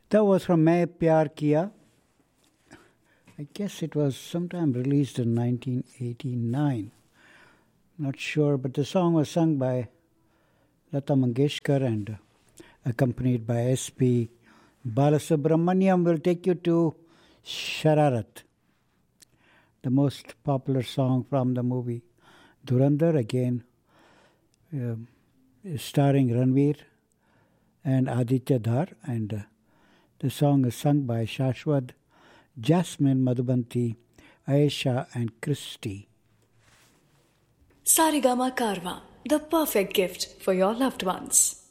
That was from Main Pyar Kiya. I guess it was sometime released in 1989. Not sure, but the song was sung by Lata Mangeshkar and accompanied by S.P. Balasubramaniam. Will take you to Shararat, the most popular song from the movie Dhurandhar, again starring Ranveer and Aditya Dhar, and the song is sung by Shashwat, Jasmine, Madhubanti, Aisha and Christy. Sarigama Karwa, the perfect gift for your loved ones.